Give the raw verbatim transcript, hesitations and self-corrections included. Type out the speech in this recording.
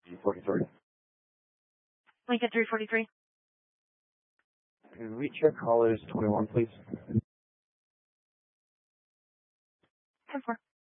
forty-three. Lincoln three forty-three. Can we check callers twenty-one, please? ten four.